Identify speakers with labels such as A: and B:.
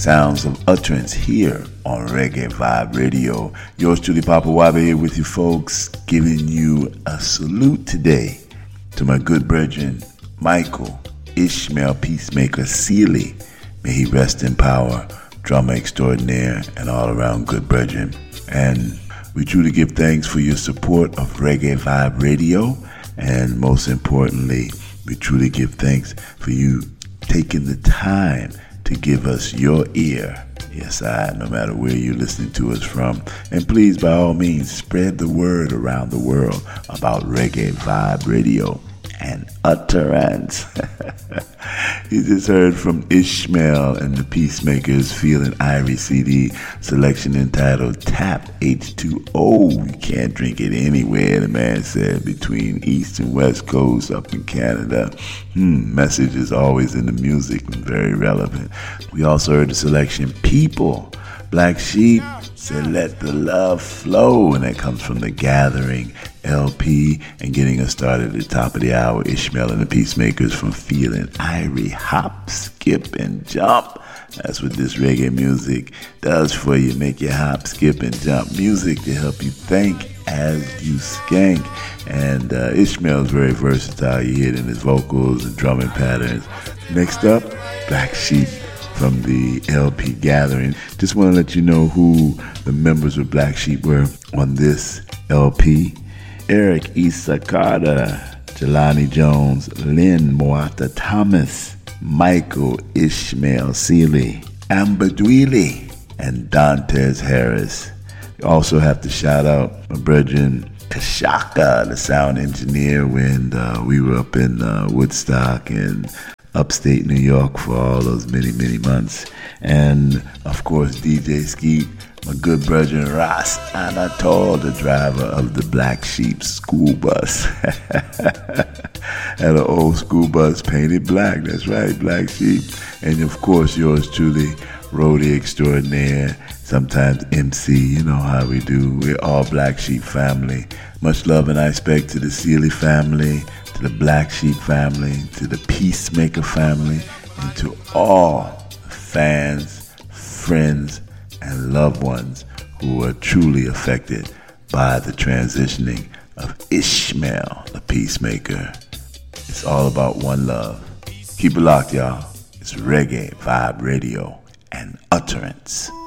A: Sounds of Utterance here on Reggae Vibe Radio. Yours truly, Papa Wabe, here with you folks, giving you a salute today to my good brethren, Michael Ishmael Peacemaker Sealy. May he rest in power, drummer extraordinaire, and all around good brethren. And we truly give thanks for your support of Reggae Vibe Radio. And most importantly, we truly give thanks for you taking the time to give us your ear. Yes, no matter where you're listening to us from. And please, by all means, spread the word around the world about Reggae Vibe Radio and Utterance. You just heard from Ishmael and the Peacemakers Feeling Irie CD selection entitled Tap H2O. You can't drink it anywhere, the man said, between East and West Coast up in Canada. Message is always in the music and very relevant. We also heard the selection People, Black Sheep said Let the Love Flow, and that comes from The Gathering LP. And getting us started at the top of the hour, Ishmael and the Peacemakers from Feeling Irie, Hop, Skip, and Jump. That's what this reggae music does for you. Make you hop, skip, and jump. Music to help you think as you skank. And Ishmael is very versatile. You hear it in his vocals and drumming patterns. Next up, Black Sheep from the LP Gathering. Just want to let you know who the members of Black Sheep were on this LP. Eric Issa Carter, Jelani Jones, Lynn Moata Thomas, Michael Ishmael Sealy, Amber Dwelly, and Dantes Harris. You also have to shout out my brethren Kashaka, the sound engineer, when we were up in Woodstock and upstate New York for all those many, many months. And of course, DJ Skeet, my good brother Ras Anatol, the driver of the Black Sheep school bus. Had an old school bus painted black. That's right, Black Sheep. And of course, yours truly, roadie extraordinaire, sometimes MC. You know how we do. We're all Black Sheep family. Much love and respect to the Sealy family, to the Black Sheep family, to the Peacemaker family, and to all fans, friends, and loved ones who are truly affected by the transitioning of Ishmael, the Peacemaker. It's all about one love. Keep it locked, y'all. It's Reggae Vibe Radio and Utterance.